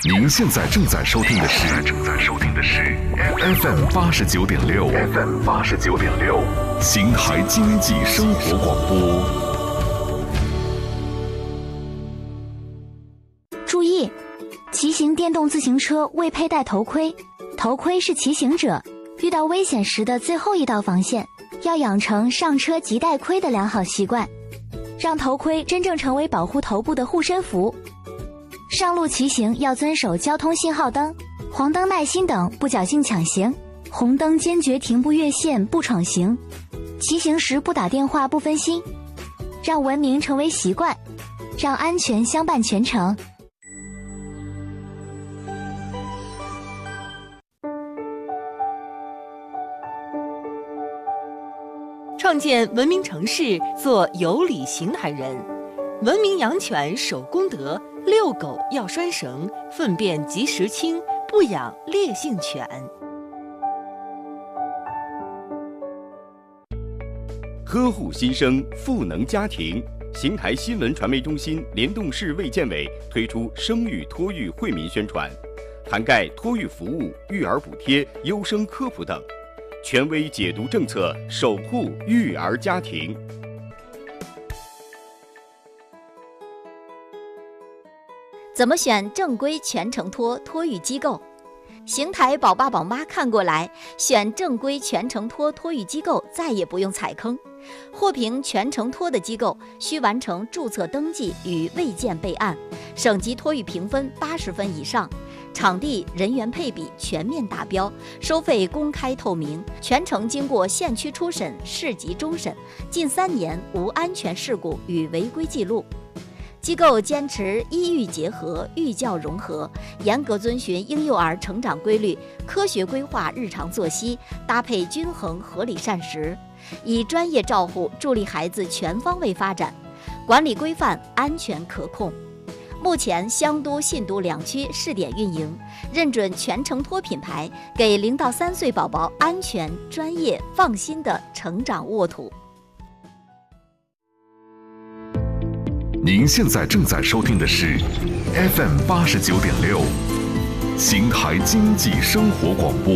您现在正在收听的是 FM 89.6，邢台经济生活广播。 注意，骑行电动自行车未佩戴头盔，头盔是骑行者遇到危险时的最后一道防线，要养成上车即戴盔的良好习惯，让头盔真正成为保护头部的护身符。上路骑行要遵守交通信号灯、黄灯耐心等，不侥幸抢行，红灯坚决停步越线不闯行，骑行时不打电话不分心，让文明成为习惯，让安全相伴全程。 创建文明城市，做有礼邢台人。文明养犬守公德，遛狗要拴绳，粪便及时清，不养烈性犬。 呵护新生，赋能家庭。邢台新闻传媒中心联动市卫健委推出生育托育惠民宣传，涵盖托育服务、育儿补贴、优生科普等，权威解读政策，守护育儿家庭。 怎么选正规全程托托育机构？邢台宝爸宝妈看过来，选正规全程托托育机构再也不用踩坑。获评全程托的机构需完成注册登记与卫健备案，省级托育评分80分以上，场地人员配比全面达标，收费公开透明，全程经过县区初审、市级终审，近3年无安全事故与违规记录。机构坚持医育结合、育教融合，严格遵循婴幼儿成长规律，科学规划日常作息，搭配均衡合理膳食，以专业照护助力孩子全方位发展，管理规范、安全可控。目前湘都、信都2区试点运营，认准全程托品牌，给0到3岁宝宝安全、专业、放心的成长沃土。 您现在正在收听的是 FM 89.6，邢台经济生活广播。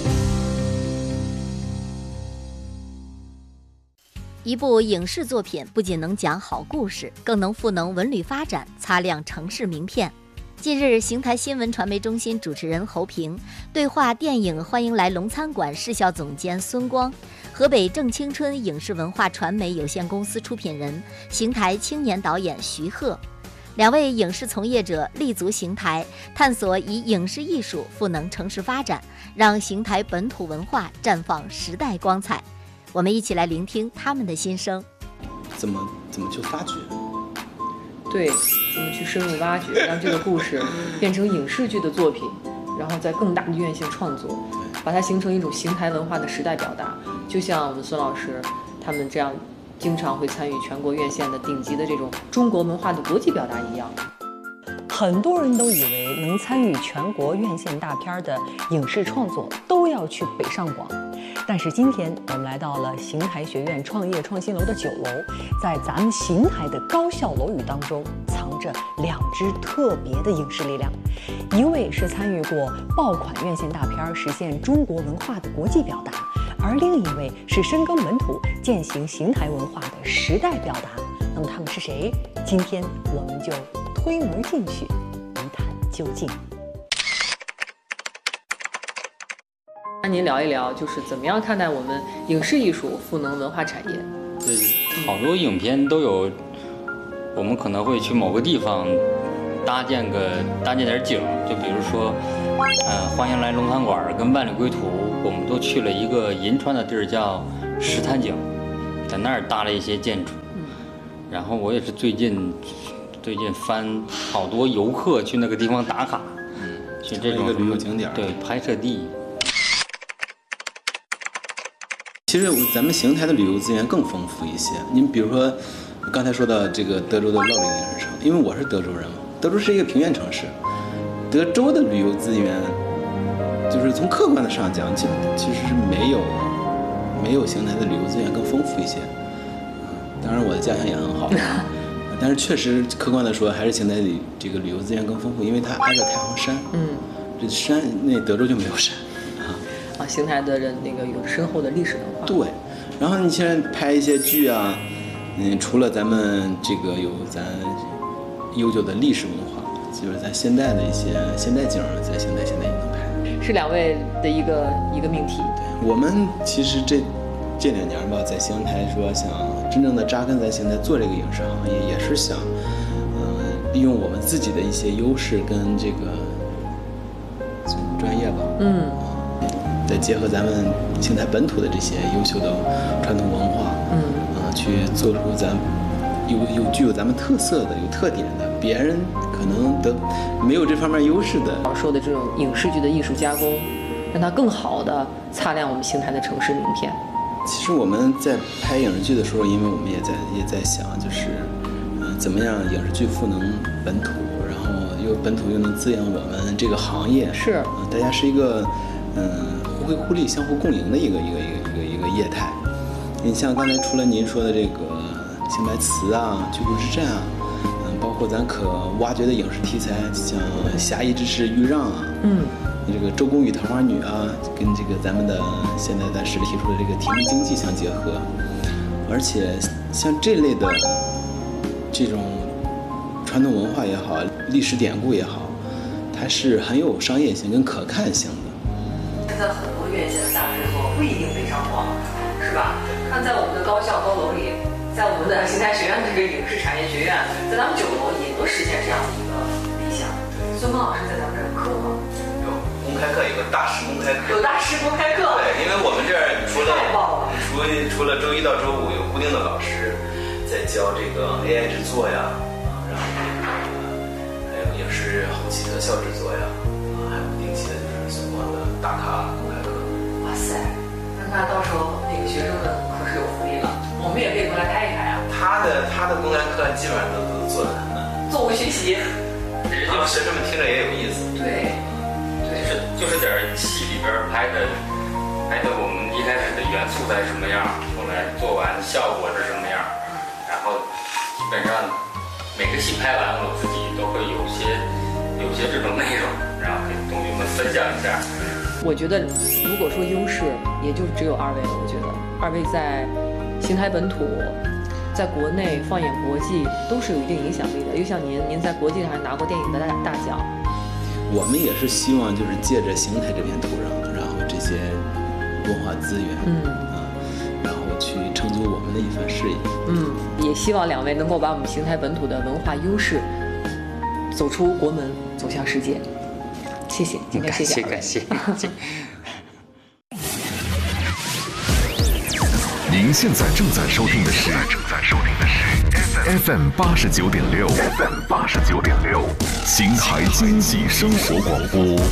一部影视作品不仅能讲好故事，更能赋能文旅发展，擦亮城市名片。近日，邢台新闻传媒中心主持人侯平对话电影《欢迎来龙餐馆》市校总监孙光，河北正青春影视文化传媒有限公司出品人、邢台青年导演徐鹤。2位影视从业者立足邢台，探索以影视艺术赋能城市发展，让邢台本土文化绽放时代光彩。我们一起来聆听他们的心声。 怎么去发掘？ 对，怎么去深入挖掘，让这个故事变成影视剧的作品，然后在更大的院线创作，把它形成一种邢台文化的时代表达。就像我们孙老师他们这样经常会参与全国院线的顶级的这种中国文化的国际表达一样。 很多人都以为能参与全国院线大片的影视创作都要去北上广，但是今天我们来到了邢台学院创业创新楼的9楼，在咱们邢台的高校楼宇当中藏着2支特别的影视力量，一位是参与过爆款院线大片实现中国文化的国际表达，而另一位是深耕本土践行邢台文化的时代表达。那么他们是谁？今天我们就推门进去一探究竟。 那您聊一聊，就是怎么样看待我们影视艺术赋能文化产业？ 对，好多影片都有，我们可能会去某个地方搭建点景，就比如说，欢迎来龙餐馆跟万里归途，我们都去了一个银川的地儿叫石滩井，在那儿搭了一些建筑。然后我也是最近翻好多游客去那个地方打卡，去这种旅游景点， 对，拍摄地。 其实咱们邢台的旅游资源更丰富一些。您比如说，刚才说到这个德州的乐陵影视城，因为我是德州人嘛，德州是一个平原城市，德州的旅游资源，就是从客观的上讲，其实是没有邢台的旅游资源更丰富一些。当然，我的家乡也很好， 但是确实客观的说，还是邢台里这个旅游资源更丰富，因为它挨着太行山。这山那德州就没有山啊。 邢台的人那个有深厚的历史文化。 对，然后你现在拍一些剧啊，除了咱们这个有咱悠久的历史文化，就是咱现代的一些现代景，在邢台现在也能拍。 是2位的一个命题。 对，我们其实这2年吧，在邢台说想真正的扎根在邢台做这个影视行业，也是想，利用我们自己的一些优势跟这个专业吧，再结合咱们邢台本土的这些优秀的传统文化，去做出咱具有咱们特色的、有特点的，别人可能没有这方面优势的。 老说的这种影视剧的艺术加工，让它更好的擦亮我们邢台的城市名片。 其实我们在拍影视剧的时候，因为我们也在想，就是怎么样影视剧赋能本土，然后本土又能滋养我们这个行业， 是大家是一个互惠互利、相互共赢的一个业态。你像刚才除了您说的这个青白瓷啊、巨鹿之战啊，包括咱可挖掘的影视题材，像侠义之士豫让啊，这个周公与桃花女啊，跟这个咱们的现在咱市里提出的这个甜蜜经济相结合，而且像这类的这种传统文化也好，历史典故也好，它是很有商业性跟可看性的。 现在很多院线的大制作不一定北上广，是吧？看在我们的高校高楼里，在我们的邢台学院这个影视产业学院，在咱们9楼也都实现这样的一个理想。孙峰老师在咱们这儿课吗？ 公开课有个大师公开课， 有大师公开课。 对，因为我们这儿除了周一到周五有固定的老师在教这个 AI 制作呀，然后还有影视后期特效制作呀，还有定期的就是孙光的大咖公开课。 哇塞，那到时候那个学生们可是有福利了，我们也可以过来开一开啊。 他的公开课基本上都做得很难， 座无虚席， 然后学生们听着也有意思。 对。 就是点戏里边拍的我们一开始的元素在什么样，后来做完效果是什么样，然后基本上每个戏拍完我自己都会有些这种内容，然后跟同学们分享一下。 我觉得如果说优势，也就只有2位了。我觉得2位在邢台本土，在国内放眼国际都是有一定影响力的。又像您在国际上还拿过电影的大奖。 我们也是希望就是借着邢台这片土壤，然后这些文化资源，然后去成就我们的一番事业。 也希望2位能够把我们邢台本土的文化优势走出国门，走向世界。谢谢，今天谢谢。 感谢。 您现在正在收听的是 FM 89.6， FM 89.6，邢台经济生活广播。